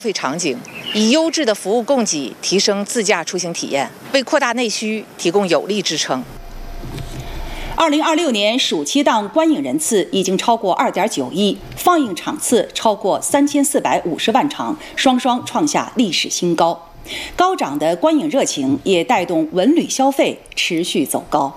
费场景，以优质的服务供给提升自驾出行体验，为扩大内需提供有力支撑。 2026年暑期档观影人次已经超过2.9亿，放映场次超过3450万场，双双创下历史新高。高涨的观影热情也带动文旅消费持续走高。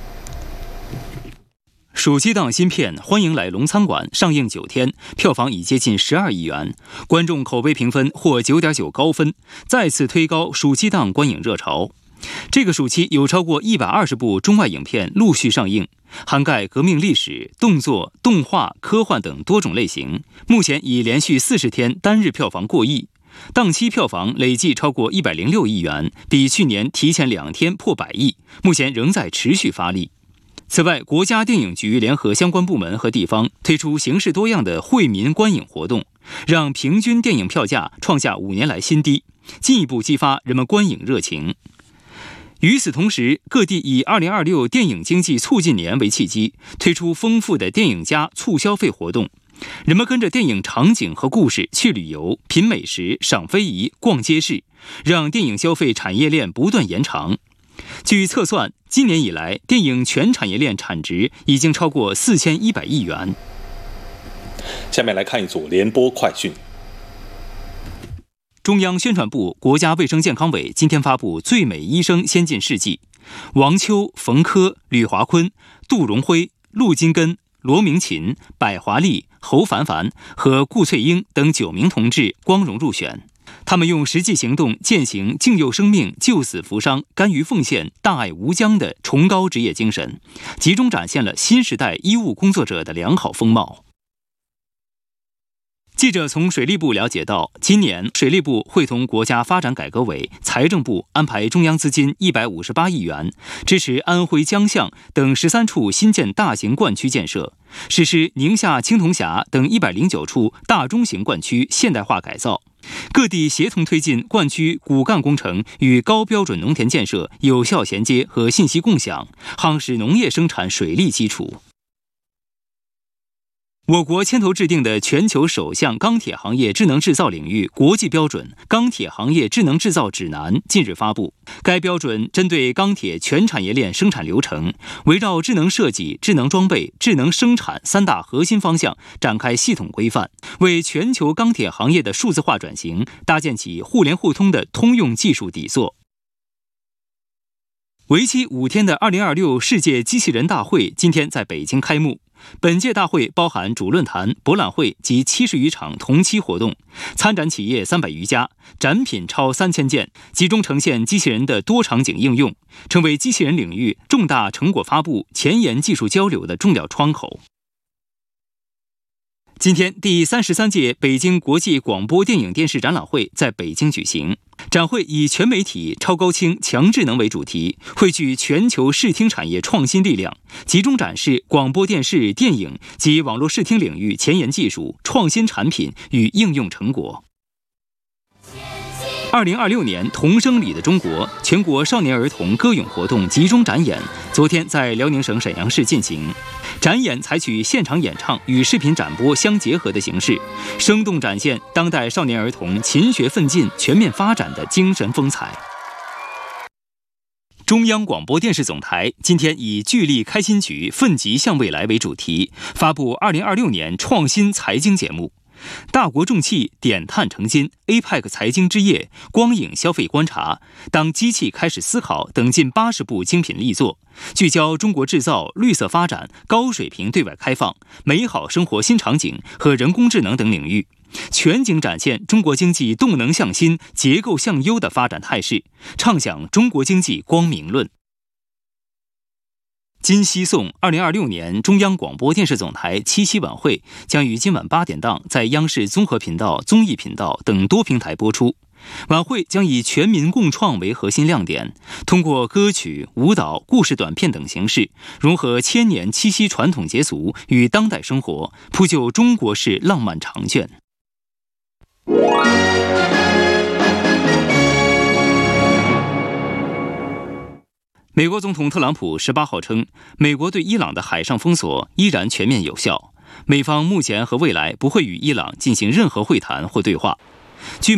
暑期档新片《欢迎来龙餐馆》上映9天，票房已接近12亿元，观众口碑评分获9.9高分，再次推高暑期档观影热潮。这个暑期有超过120部中外影片陆续上映，涵盖革命历史、动作、动画、科幻等多种类型，目前已连续40天单日票房过亿，档期票房累计超过106亿元，比去年提前2天破100亿，目前仍在持续发力。此外，国家电影局联合相关部门和地方推出形式多样的惠民观影活动，让平均电影票价创下5年来新低，进一步激发人们观影热情。与此同时，各地以2026电影经济促进年为契机，推出丰富的电影加促消费活动，人们跟着电影场景和故事去旅游、品美食、赏非遗、逛街市，让电影消费产业链不断延长。据测算，今年以来，电影全产业链产值已经超过4100亿元。 下面来看一组联播快讯。 中央宣传部、国家卫生健康委今天发布最美医生先进事迹，王秋、冯轲、吕华坤、杜荣辉、陆金根、罗明琴、百华丽、侯凡凡和顾翠英等9名同志光荣入选。他们用实际行动践行敬佑生命、救死扶伤、甘于奉献、大爱无疆的崇高职业精神，集中展现了新时代医务工作者的良好风貌。记者从水利部了解到，今年水利部会同国家发展改革委、财政部安排中央资金158亿元，支持安徽江象等13处新建大型灌区建设，实施宁夏青铜峡等109处大中型灌区现代化改造。各地协同推进灌区骨干工程与高标准农田建设有效衔接和信息共享，夯实农业生产水利基础。我国牵头制定的全球首项钢铁行业智能制造领域国际标准《钢铁行业智能制造指南》近日发布。该标准针对钢铁全产业链生产流程，围绕智能设计、智能装备、智能生产3大核心方向展开系统规范，为全球钢铁行业的数字化转型搭建起互联互通的通用技术底座。为期5天的2026世界机器人大会今天在北京开幕。本届大会包含主论坛、博览会及70余场同期活动，参展企业300余家，展品超3000件，集中呈现机器人的多场景应用，成为机器人领域重大成果发布、前沿技术交流的重要窗口。今天，第33届北京国际广播电影电视展览会在北京举行。展会以全媒体、超高清、强智能为主题，汇聚全球视听产业创新力量，集中展示广播电视、电影及网络视听领域前沿技术、创新产品与应用成果。2026年童声里的中国全国少年儿童歌咏活动集中展演昨天在辽宁省沈阳市进行。展演采取现场演唱与视频展播相结合的形式，生动展现当代少年儿童勤学奋进、全面发展的精神风采。中央广播电视总台今天以聚力开新局、奋楫向未来为主题，发布2026年创新财经节目。大国重器、点碳成金、APEC 财经之夜、光影消费观察、当机器开始思考等近80部精品力作，聚焦中国制造、绿色发展、高水平对外开放、美好生活新场景和人工智能等领域，全景展现中国经济动能向新、结构向优的发展态势，畅想中国经济光明论。今夕颂2026年中央广播电视总台7夕晚会将于今晚8点档在央视综合频道、综艺频道等多平台播出。晚会将以全民共创为核心亮点，通过歌曲、舞蹈、故事短片等形式，融合千年七夕传统节俗与当代生活，铺就中国式浪漫长卷。美国总统特朗普18号称，美国对伊朗的海上封锁依然全面有效，美方目前和未来不会与伊朗进行任何会谈或对话。 据